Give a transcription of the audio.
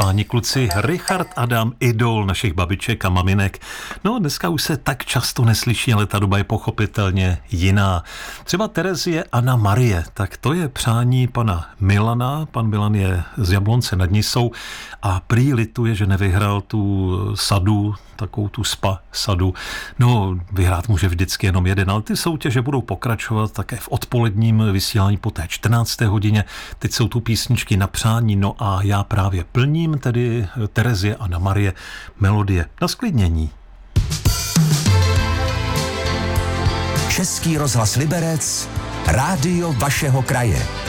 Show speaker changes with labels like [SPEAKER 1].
[SPEAKER 1] Páni kluci, Richard Adam, idol našich babiček a maminek. No, dneska už se tak často neslyší, ale ta doba je pochopitelně jiná. Třeba Terezie Anna Marie, tak to je přání pana Milana. Pan Milan je z Jablonce nad Nisou a prý lituje, že nevyhrál tu sadu, takovou tu spa sadu. No, vyhrát může vždycky jenom jeden, ale ty soutěže budou pokračovat také v odpoledním vysílání po té 14. hodině. Teď jsou tu písničky na přání, no a já právě plním tedy Terezie Anna Marie melodie na sklidnění.
[SPEAKER 2] Český rozhlas Liberec, rádio vašeho kraje.